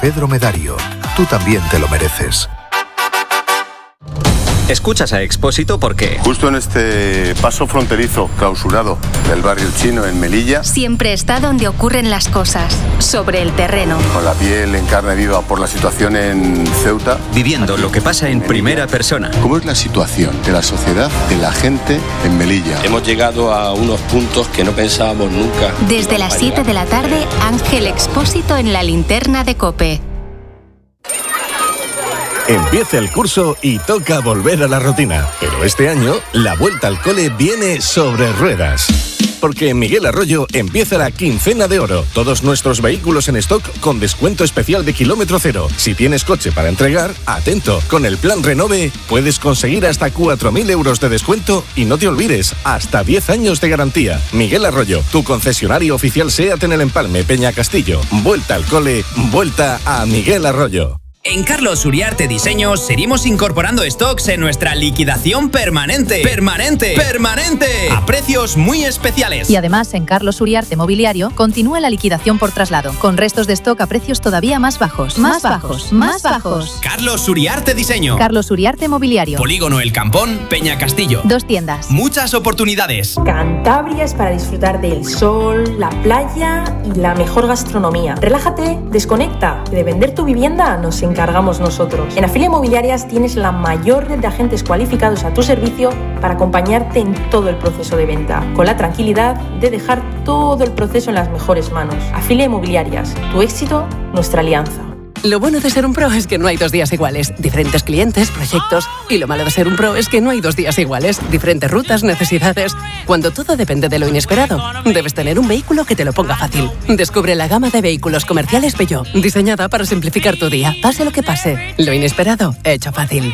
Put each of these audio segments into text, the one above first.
Pedro Medario, tú también te lo mereces. Escuchas a Expósito porque... Justo en este paso fronterizo clausurado del barrio chino en Melilla... Siempre está donde ocurren las cosas, sobre el terreno. Con la piel en carne viva por la situación en Ceuta... Viviendo lo que pasa en primera persona. ¿Cómo es la situación de la sociedad, de la gente en Melilla? Hemos llegado a unos puntos que no pensábamos nunca. Desde las 7 de la tarde, Ángel Expósito en la linterna de COPE. Empieza el curso y toca volver a la rutina. Pero este año, la vuelta al cole viene sobre ruedas. Porque en Miguel Arroyo empieza la quincena de oro. Todos nuestros vehículos en stock con descuento especial de kilómetro cero. Si tienes coche para entregar, atento. Con el plan Renove puedes conseguir hasta 4.000 euros de descuento y no te olvides, hasta 10 años de garantía. Miguel Arroyo, tu concesionario oficial SEAT en el Empalme, Peña Castillo. Vuelta al cole, vuelta a Miguel Arroyo. En Carlos Uriarte Diseños seguimos incorporando stocks en nuestra liquidación permanente. ¡Permanente! A precios muy especiales. Y además, en Carlos Uriarte Mobiliario continúa la liquidación por traslado, con restos de stock a precios todavía más bajos. Más bajos. Carlos Uriarte Diseño. Carlos Uriarte Mobiliario. Polígono El Campón, Peña Castillo. 2 tiendas. Muchas oportunidades. Cantabria es para disfrutar del sol, la playa y la mejor gastronomía. Relájate, desconecta. De vender tu vivienda nos encargamos nosotros. En Afilia Mobiliarias tienes la mayor red de agentes cualificados a tu servicio para acompañarte en todo el proceso de venta, con la tranquilidad de dejar todo el proceso en las mejores manos. Afilia Mobiliarias, tu éxito, nuestra alianza. Lo bueno de ser un pro es que no hay 2 días iguales. Diferentes clientes, proyectos. Y lo malo de ser un pro es que no hay 2 días iguales. Diferentes rutas, necesidades. Cuando todo depende de lo inesperado, debes tener un vehículo que te lo ponga fácil. Descubre la gama de vehículos comerciales Peugeot, diseñada para simplificar tu día. Pase lo que pase, lo inesperado, hecho fácil.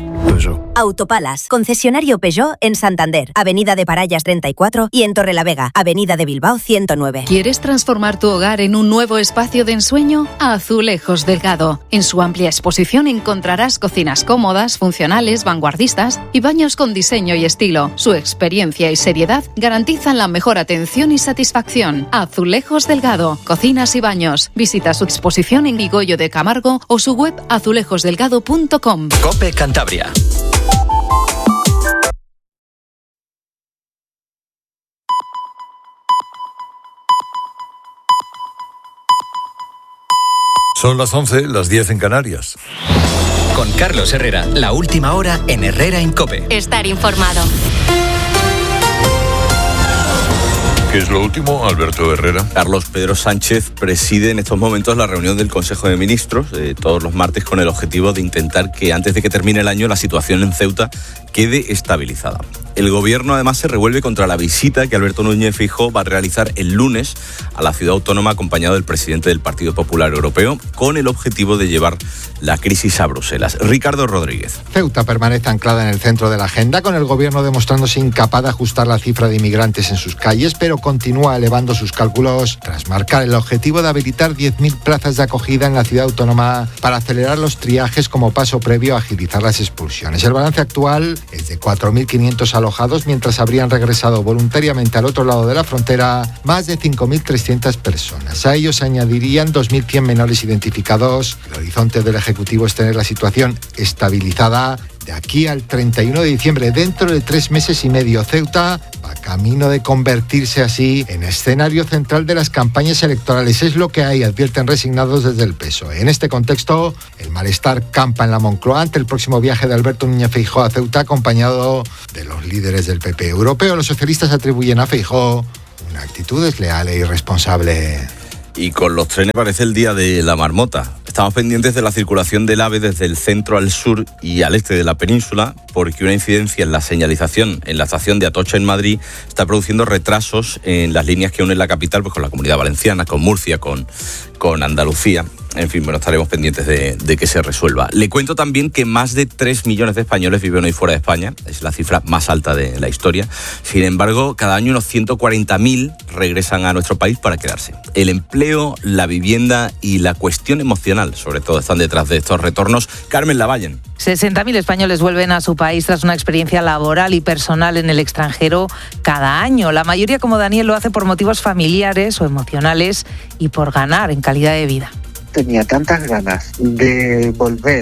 Autopalas, concesionario Peugeot en Santander, Avenida de Parallas 34 y en Torrelavega, Avenida de Bilbao 109. ¿Quieres transformar tu hogar en un nuevo espacio de ensueño? Azulejos Delgado. En su amplia exposición encontrarás cocinas cómodas, funcionales, vanguardistas y baños con diseño y estilo. Su experiencia y seriedad garantizan la mejor atención y satisfacción. Azulejos Delgado, cocinas y baños. Visita su exposición en Vigoyo de Camargo o su web azulejosdelgado.com. COPE Cantabria. Son las 11, las 10 en Canarias. Con Carlos Herrera, la última hora en Herrera en COPE. Estar informado. ¿Qué es lo último, Alberto Herrera? Carlos Pedro Sánchez preside en estos momentos la reunión del Consejo de Ministros todos los martes con el objetivo de intentar que antes de que termine el año la situación en Ceuta quede estabilizada. El gobierno además se revuelve contra la visita que Alberto Núñez Feijóo va a realizar el lunes a la ciudad autónoma acompañado del presidente del Partido Popular Europeo con el objetivo de llevar la crisis a Bruselas. Ricardo Rodríguez. Ceuta permanece anclada en el centro de la agenda, con el gobierno demostrándose incapaz de ajustar la cifra de inmigrantes en sus calles, pero continúa elevando sus cálculos tras marcar el objetivo de habilitar 10.000 plazas de acogida en la ciudad autónoma para acelerar los triajes como paso previo a agilizar las expulsiones. El balance actual es de 4.500 alojados, mientras habrían regresado voluntariamente al otro lado de la frontera más de 5.300 personas. A ellos se añadirían 2.100 menores identificados. El horizonte del Ejecutivo es tener la situación estabilizada de aquí al 31 de diciembre. Dentro de 3 meses y medio, Ceuta va camino de convertirse así en escenario central de las campañas electorales. Es lo que hay, advierten resignados desde el PSOE. En este contexto, el malestar campa en la Moncloa ante el próximo viaje de Alberto Núñez Feijóo a Ceuta, acompañado de los líderes del PP europeo. Los socialistas atribuyen a Feijóo una actitud desleal e irresponsable. Y con los trenes parece el día de la marmota. Estamos pendientes de la circulación del AVE desde el centro al sur y al este de la península, porque una incidencia en la señalización en la estación de Atocha en Madrid está produciendo retrasos en las líneas que unen la capital pues con la Comunidad Valenciana, con Murcia, con Andalucía. En fin, bueno, estaremos pendientes de que se resuelva. Le cuento también que más de 3 millones de españoles viven hoy fuera de España. Es la cifra más alta de la historia. Sin embargo, cada año unos 140.000 regresan a nuestro país para quedarse. El empleo, la vivienda y la cuestión emocional, sobre todo, están detrás de estos retornos. Carmen Lavallen. 60.000 españoles vuelven a su país tras una experiencia laboral y personal en el extranjero cada año. La mayoría, como Daniel, lo hace por motivos familiares o emocionales y por ganar en calidad de vida. tenía tantas ganas de volver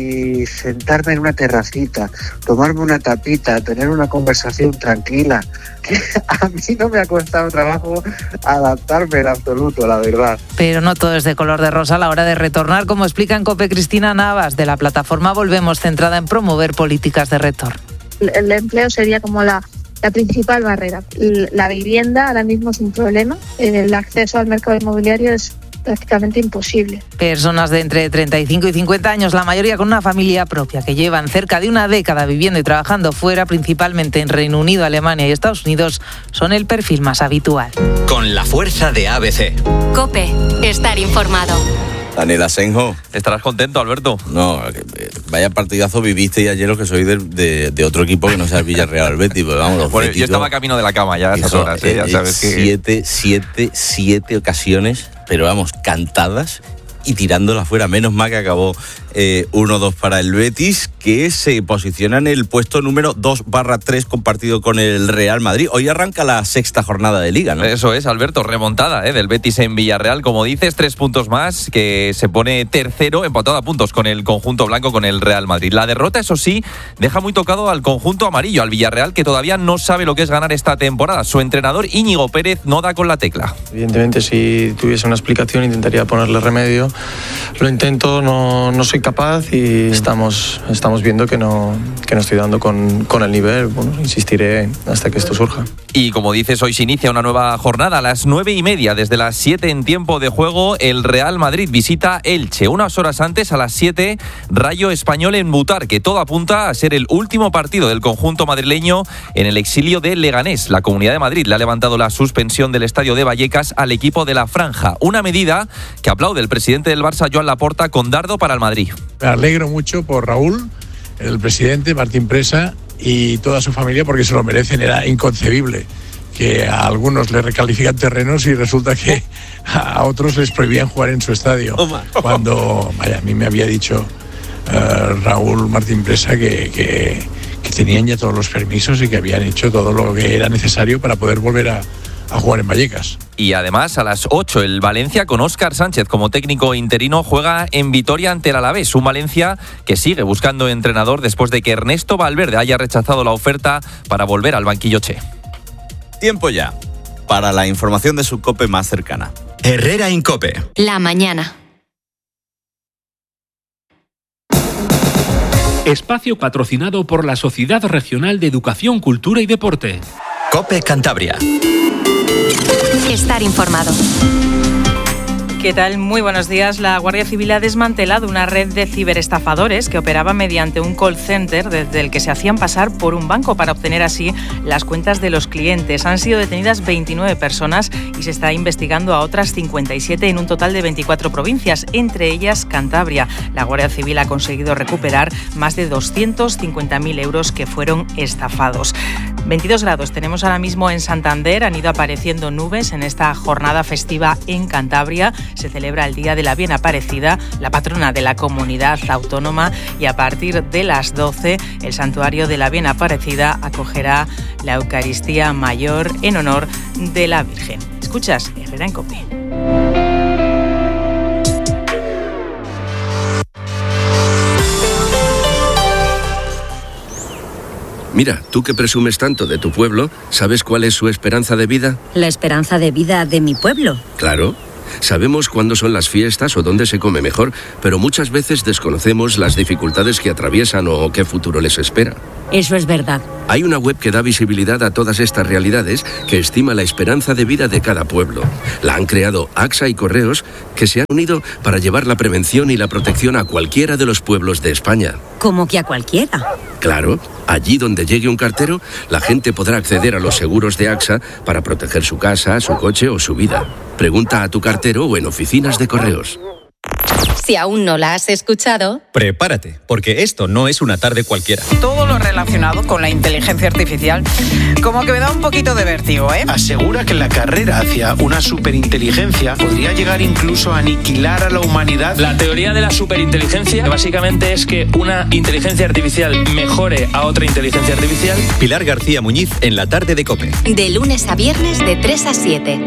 y sentarme en una terracita, tomarme una tapita, tener una conversación tranquila, que a mí no me ha costado trabajo adaptarme en absoluto, la verdad. Pero no todo es de color de rosa a la hora de retornar, como explica en COPE Cristina Navas, de la plataforma Volvemos, centrada en promover políticas de retorno. El empleo sería como la principal barrera. La vivienda ahora mismo es un problema. El acceso al mercado inmobiliario es prácticamente imposible. Personas de entre 35 y 50 años, la mayoría con una familia propia, que llevan cerca de una década viviendo y trabajando fuera, principalmente en Reino Unido, Alemania y Estados Unidos, son el perfil más habitual. Con la fuerza de ABC. COPE, estar informado. Daniel Asenjo. ¿Estarás contento, Alberto? No, vaya partidazo viviste ayer, los que soy de otro equipo que no sea el Villarreal Betis, pero vamos, los bueno, yo estaba camino de la cama ya a esas horas, ya sabes que... Siete ocasiones, pero vamos, cantadas y tirándola fuera. Menos mal que acabó 1-2 para el Betis, que se posiciona en el puesto número 2/3 compartido con el Real Madrid. Hoy arranca la sexta jornada de Liga, ¿no? Eso es, Alberto, remontada del Betis en Villarreal, como dices, 3 puntos más, que se pone tercero, empatado a puntos con el conjunto blanco, con el Real Madrid. La derrota, eso sí, deja muy tocado al conjunto amarillo, al Villarreal, que todavía no sabe lo que es ganar esta temporada. Su entrenador, Íñigo Pérez, no da con la tecla. Evidentemente, si tuviese una explicación, intentaría ponerle remedio. Lo intento, no soy capaz y estamos viendo que no estoy dando con el nivel. Bueno, insistiré hasta que esto surja. Y como dices, hoy se inicia una nueva jornada a las 9:30, desde las 7 en tiempo de juego, el Real Madrid visita Elche. Unas horas antes, a las 7, Rayo Español en Butar, que todo apunta a ser el último partido del conjunto madrileño en el exilio de Leganés. La Comunidad de Madrid le ha levantado la suspensión del estadio de Vallecas al equipo de la Franja, una medida que aplaude el presidente del Barça, Joan Laporta, con dardo para el Madrid. Me alegro mucho por Raúl, el presidente, Martín Presa y toda su familia, porque se lo merecen. Era inconcebible que a algunos le recalifican terrenos y resulta que a otros les prohibían jugar en su estadio. Cuando a mí me había dicho Raúl Martín Presa que tenían ya todos los permisos y que habían hecho todo lo que era necesario para poder volver a jugar en Vallecas. Y además, a las 8, el Valencia, con Óscar Sánchez como técnico interino, juega en Vitoria ante el Alavés. Un Valencia que sigue buscando entrenador después de que Ernesto Valverde haya rechazado la oferta para volver al banquillo Che. Tiempo ya para la información de su COPE más cercana. Herrera en COPE. La mañana. Espacio patrocinado por la Sociedad Regional de Educación, Cultura y Deporte. COPE Cantabria. Estar informado. ¿Qué tal? Muy buenos días. La Guardia Civil ha desmantelado una red de ciberestafadores que operaba mediante un call center desde el que se hacían pasar por un banco para obtener así las cuentas de los clientes. Han sido detenidas 29 personas y se está investigando a otras 57 en un total de 24 provincias, entre ellas Cantabria. La Guardia Civil ha conseguido recuperar más de 250.000 euros que fueron estafados. 22 grados tenemos ahora mismo en Santander. Han ido apareciendo nubes en esta jornada festiva en Cantabria. Se celebra el Día de la Bien Aparecida, la patrona de la comunidad autónoma, y a partir de las 12 el Santuario de la Bien Aparecida acogerá la Eucaristía Mayor en honor de la Virgen. Escuchas Herrera en COPE. Mira, tú que presumes tanto de tu pueblo, ¿sabes cuál es su esperanza de vida? ¿La esperanza de vida de mi pueblo? Claro. Sabemos cuándo son las fiestas o dónde se come mejor, pero muchas veces desconocemos las dificultades que atraviesan o qué futuro les espera. Eso es verdad. Hay una web que da visibilidad a todas estas realidades, que estima la esperanza de vida de cada pueblo. La han creado AXA y Correos, que se han unido para llevar la prevención y la protección a cualquiera de los pueblos de España. ¿Cómo que a cualquiera? Claro, allí donde llegue un cartero, la gente podrá acceder a los seguros de AXA para proteger su casa, su coche o su vida. Pregunta a tu cartero o en oficinas de Correos. Si aún no la has escuchado, prepárate, porque esto no es una tarde cualquiera. Todo lo relacionado con la inteligencia artificial, como que me da un poquito de vértigo, ¿eh? Asegura que la carrera hacia una superinteligencia podría llegar incluso a aniquilar a la humanidad. La teoría de la superinteligencia básicamente es que una inteligencia artificial mejore a otra inteligencia artificial. Pilar García Muñiz en la tarde de COPE. De lunes a viernes de 3 a 7.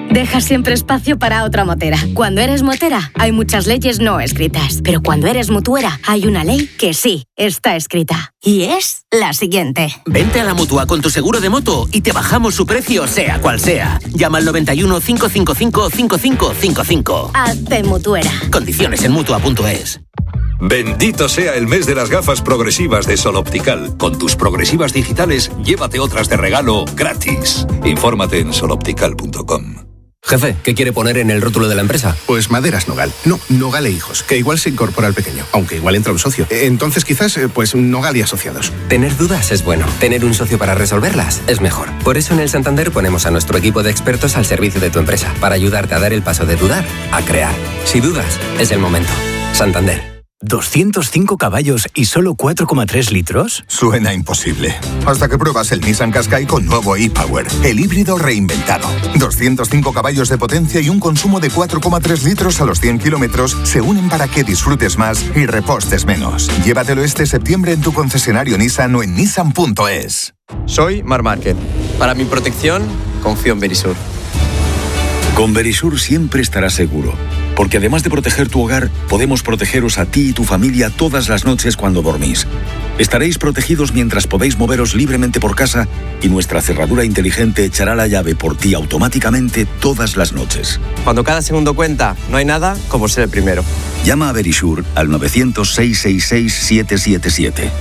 Dejas siempre espacio para otra motera. Cuando eres motera, hay muchas leyes no escritas. Pero cuando eres mutuera, hay una ley que sí está escrita. Y es la siguiente. Vente a la Mutua con tu seguro de moto y te bajamos su precio, sea cual sea. Llama al 91 555 5555. Hazte mutuera. Condiciones en Mutua.es. Bendito sea el mes de las gafas progresivas de Sol Optical. Con tus progresivas digitales, llévate otras de regalo gratis. Infórmate en soloptical.com. Jefe, ¿qué quiere poner en el rótulo de la empresa? Pues Maderas Nogal. No, Nogal e Hijos, que igual se incorpora al pequeño, aunque igual entra un socio. Entonces quizás, pues Nogal y Asociados. Tener dudas es bueno. Tener un socio para resolverlas es mejor. Por eso en el Santander ponemos a nuestro equipo de expertos al servicio de tu empresa, para ayudarte a dar el paso de dudar a crear. Si dudas, es el momento. Santander. ¿205 caballos y solo 4,3 litros? Suena imposible. Hasta que pruebas el Nissan Qashqai con nuevo e-Power, el híbrido reinventado. 205 caballos de potencia y un consumo de 4,3 litros a los 100 kilómetros se unen para que disfrutes más y repostes menos. Llévatelo este septiembre en tu concesionario Nissan o en nissan.es. Soy Marc Márquez. Para mi protección, confío en Verisur. Con Verisur siempre estarás seguro, porque además de proteger tu hogar, podemos protegeros a ti y tu familia todas las noches cuando dormís. Estaréis protegidos mientras podéis moveros libremente por casa y nuestra cerradura inteligente echará la llave por ti automáticamente todas las noches. Cuando cada segundo cuenta, no hay nada como ser el primero. Llama a Verisur al 900-666-777.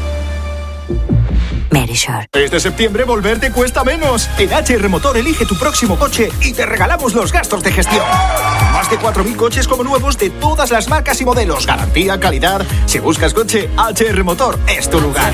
Verisur. Este septiembre volver te cuesta menos. En HR Motor elige tu próximo coche y te regalamos los gastos de gestión. Más de 4.000 coches como nuevos de todas las marcas y modelos. Garantía, calidad. Si buscas coche, HR Motor es tu lugar.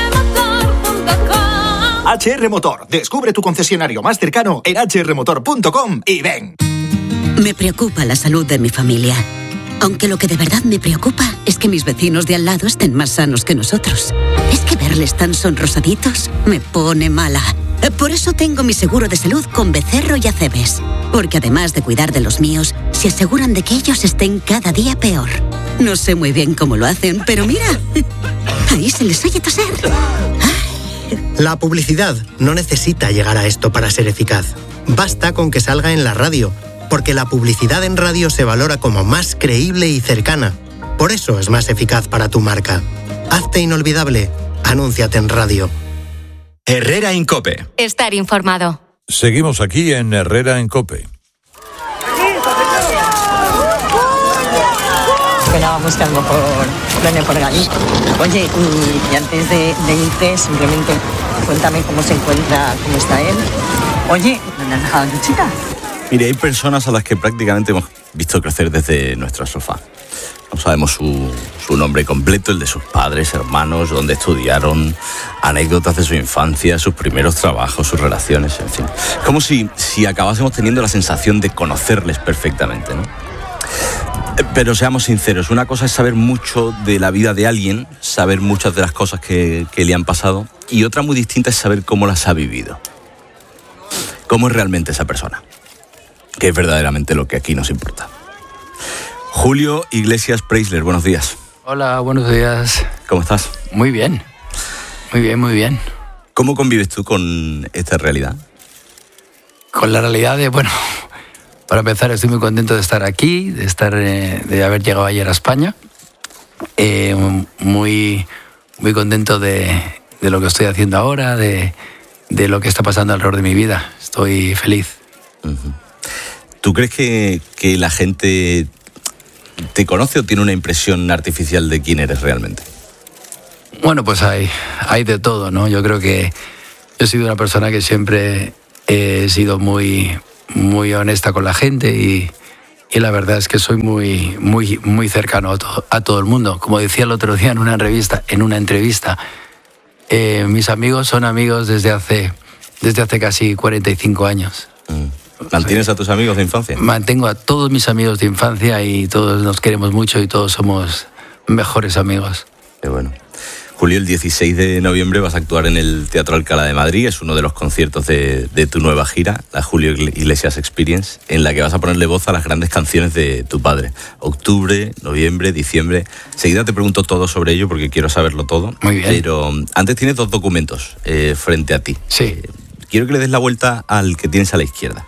HR Motor. Descubre tu concesionario más cercano en hrmotor.com y ven. Me preocupa la salud de mi familia. Aunque lo que de verdad me preocupa es que mis vecinos de al lado estén más sanos que nosotros. Es que verles tan sonrosaditos me pone mala. Por eso tengo mi seguro de salud con Becerro y Acebes. Porque además de cuidar de los míos, se aseguran de que ellos estén cada día peor. No sé muy bien cómo lo hacen, pero mira, ahí se les oye toser. La publicidad no necesita llegar a esto para ser eficaz. Basta con que salga en la radio, porque la publicidad en radio se valora como más creíble y cercana. Por eso es más eficaz para tu marca. Hazte inolvidable. Anúnciate en radio. Herrera en COPE. Estar informado. Seguimos aquí en Herrera en COPE. Esperábamos que a lo mejor venía por ahí. Oye, y antes de irte, simplemente cuéntame cómo se encuentra, cómo está él. Oye, ¿dónde has dejado a tu chica? Mire, hay personas a las que prácticamente hemos visto crecer desde nuestro sofá. No sabemos su nombre completo, el de sus padres, hermanos, dónde estudiaron, anécdotas de su infancia, sus primeros trabajos, sus relaciones, en fin. Como si acabásemos teniendo la sensación de conocerles perfectamente, ¿no? Pero seamos sinceros, una cosa es saber mucho de la vida de alguien, saber muchas de las cosas que le han pasado, y otra muy distinta es saber cómo las ha vivido. Cómo es realmente esa persona, que es verdaderamente lo que aquí nos importa. Julio Iglesias Preisler, buenos días. Hola, buenos días. ¿Cómo estás? Muy bien, muy bien, muy bien. ¿Cómo convives tú con esta realidad? Con la realidad de, bueno, para empezar estoy muy contento de estar aquí, de haber llegado ayer a España. Muy contento de lo que estoy haciendo ahora, de lo que está pasando alrededor de mi vida. Estoy feliz. Uh-huh. ¿Tú crees que la gente te conoce o tiene una impresión artificial de quién eres realmente? Bueno, pues hay de todo, ¿no? Yo creo que yo he sido una persona que siempre he sido muy honesta con la gente y la verdad es que soy muy cercano a todo el mundo. Como decía el otro día en una entrevista, mis amigos son amigos desde hace casi 45 años. ¿Mantienes a tus amigos de infancia? Mantengo a todos mis amigos de infancia y todos nos queremos mucho y todos somos mejores amigos. Qué bueno. Julio, el 16 de noviembre vas a actuar en el Teatro Alcalá de Madrid. Es uno de los conciertos de tu nueva gira, la Julio Iglesias Experience, en la que vas a ponerle voz a las grandes canciones de tu padre. Octubre, noviembre, diciembre. Enseguida te pregunto todo sobre ello porque quiero saberlo todo. Muy bien. Pero antes tienes dos documentos frente a ti. Sí. Quiero que le des la vuelta al que tienes a la izquierda.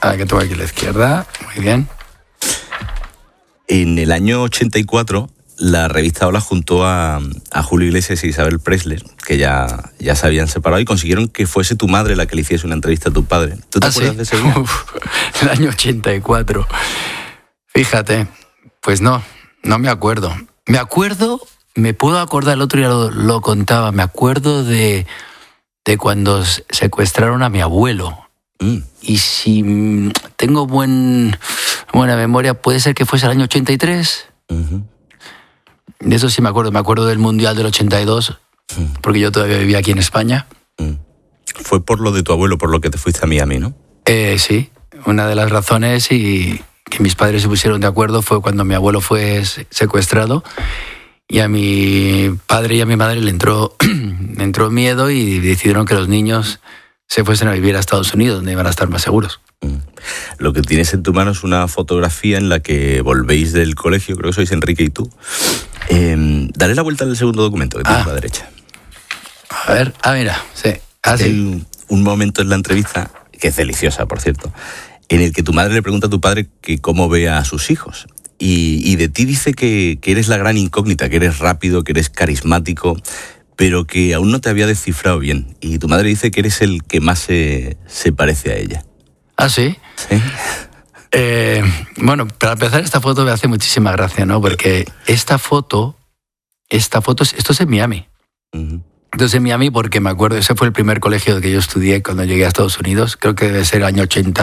Ahora que tengo aquí a la izquierda. Muy bien. En el año 84, la revista Hola juntó a Julio Iglesias y Isabel Presley, que ya se habían separado, y consiguieron que fuese tu madre la que le hiciese una entrevista a tu padre. ¿Tú te acuerdas de ese día? El año 84. Fíjate, pues no me acuerdo. Me puedo acordar, el otro día lo contaba, me acuerdo de cuando secuestraron a mi abuelo. Y si tengo buena memoria, puede ser que fuese el año 83. De eso sí me acuerdo del Mundial del 82, porque yo todavía vivía aquí en España. Fue por lo de tu abuelo, por lo que te fuiste a Miami, ¿no? Sí, una de las razones y que mis padres se pusieron de acuerdo fue cuando mi abuelo fue secuestrado y a mi padre y a mi madre le entró miedo y decidieron que los niños se fuesen a vivir a Estados Unidos, donde iban a estar más seguros. Lo que tienes en tu mano es una fotografía en la que volvéis del colegio, creo que sois Enrique y tú. Dale la vuelta al segundo documento que tienes a la derecha. A ver, mira, sí. Sí. Un momento en la entrevista, que es deliciosa, por cierto, en el que tu madre le pregunta a tu padre que cómo ve a sus hijos. Y de ti dice que eres la gran incógnita, que eres rápido, que eres carismático, pero que aún no te había descifrado bien. Y tu madre dice que eres el que más se parece a ella. ¿Ah, sí? Sí. Bueno, para empezar, esta foto me hace muchísima gracia, ¿no? Porque esta foto, esto es en Miami. Esto es en Miami porque me acuerdo, ese fue el primer colegio que yo estudié cuando llegué a Estados Unidos. Creo que debe ser el año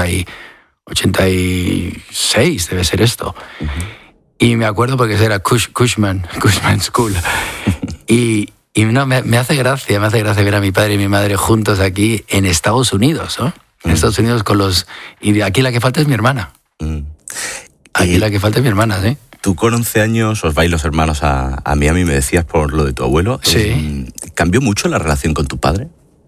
86, debe ser esto. Y me acuerdo porque era Cushman School. Y no, me hace gracia ver a mi padre y mi madre juntos aquí en Estados Unidos, ¿no? En Estados Unidos con los... Y aquí la que falta es mi hermana. Aquí la que falta es mi hermana, ¿sí? Tú con 11 años os vais los hermanos a Miami, me decías por lo de tu abuelo. Sí. ¿Cambió mucho la relación con tu padre?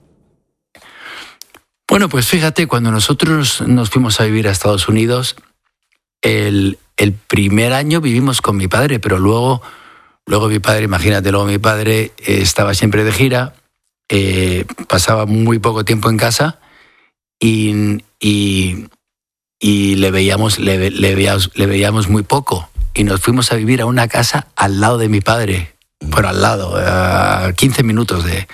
Bueno, pues fíjate, cuando nosotros nos fuimos a vivir a Estados Unidos, el primer año vivimos con mi padre, pero luego mi padre, imagínate, mi padre estaba siempre de gira, pasaba muy poco tiempo en casa y le veíamos muy poco. Y nos fuimos a vivir a una casa al lado de mi padre, bueno, al lado, a 15 minutos de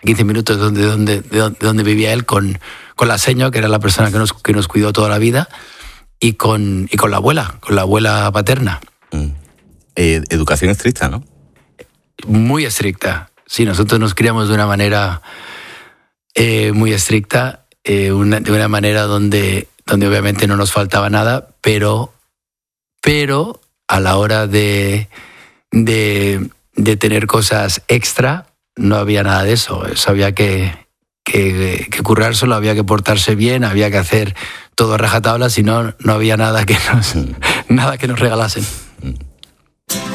donde vivía él, con la señora, que era la persona que nos cuidó toda la vida, y con la abuela paterna. Educación estricta, ¿no? Muy estricta. Sí, nosotros nos criamos de una manera muy estricta, de una manera donde obviamente no nos faltaba nada, pero a la hora de tener cosas extra, no había nada de eso. Eso había que currárselo, había que portarse bien, había que hacer todo a rajatabla, si no había nada que nos regalasen.